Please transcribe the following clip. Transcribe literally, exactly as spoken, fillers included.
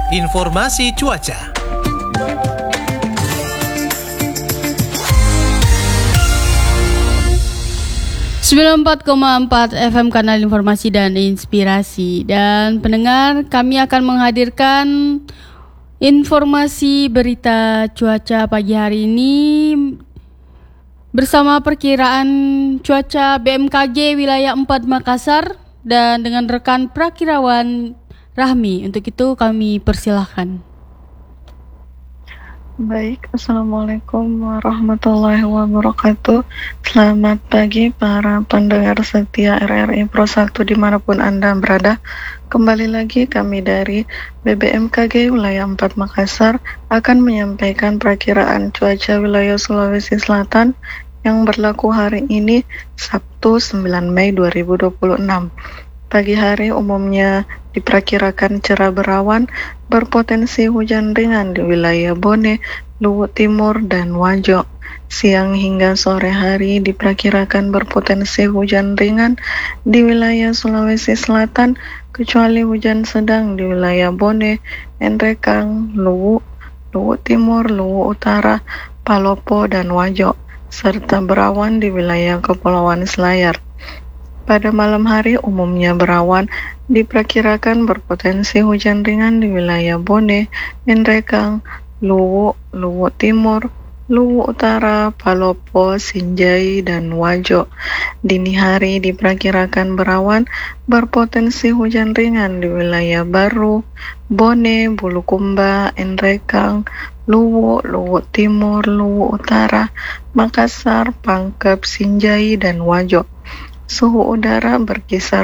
Informasi cuaca. sembilan puluh empat koma empat F M Kanal Informasi dan Inspirasi. Dan pendengar, kami akan menghadirkan informasi berita cuaca pagi hari ini bersama perkiraan cuaca B M K G wilayah empat Makassar dan dengan rekan Prakirawan Rahmi. Untuk itu kami persilahkan. Baik, Assalamualaikum warahmatullahi wabarakatuh. Selamat pagi para pendengar setia R R I Pro satu dimanapun Anda berada. Kembali lagi kami dari B B M K G wilayah empat Makassar akan menyampaikan perakiraan cuaca wilayah Sulawesi Selatan yang berlaku hari ini Sabtu sembilan Mei dua ribu dua puluh enam. Pagi hari umumnya diperkirakan cerah berawan, berpotensi hujan ringan di wilayah Bone, Luwu Timur, dan Wajo. Siang hingga sore hari diperkirakan berpotensi hujan ringan di wilayah Sulawesi Selatan, kecuali hujan sedang di wilayah Bone, Enrekang, Luwu, Luwu Timur, Luwu Utara, Palopo, dan Wajo, serta berawan di wilayah Kepulauan Selayar. Pada malam hari umumnya berawan, diperkirakan berpotensi hujan ringan di wilayah Bone, Enrekang, Luwu, Luwu Timur, Luwu Utara, Palopo, Sinjai, dan Wajo. Dini hari diperkirakan berawan, berpotensi hujan ringan di wilayah Baru, Bone, Bulukumba, Enrekang, Luwu, Luwu Timur, Luwu Utara, Makassar, Pangkep, Sinjai, dan Wajo. Suhu udara berkisar